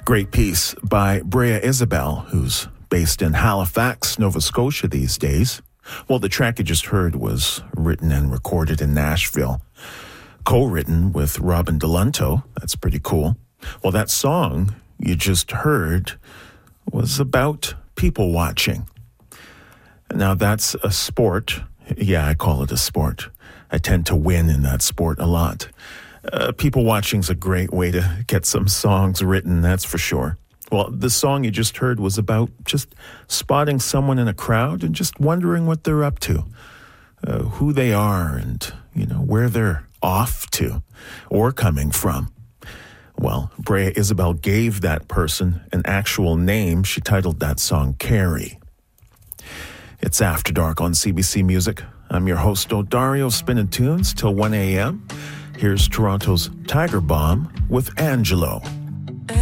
Great piece by Brea Isabel, who's based in Halifax, Nova Scotia these days. Well, the track you just heard was written and recorded in Nashville, co-written with Robin Delunto. That's pretty cool. Well, that song you just heard was about people watching. Now, that's a sport. Yeah, I call it a sport. I tend to win in that sport a lot. People watching's a great way to get some songs written, that's for sure. Well, the song you just heard was about just spotting someone in a crowd and just wondering what they're up to, who they are, and, where they're off to or coming from. Well, Brea Isabel gave that person an actual name. She titled that song Carrie. It's After Dark on CBC Music. I'm your host, Dario, spinning tunes till 1 a.m. Here's Toronto's Tiger Bomb with Angelo.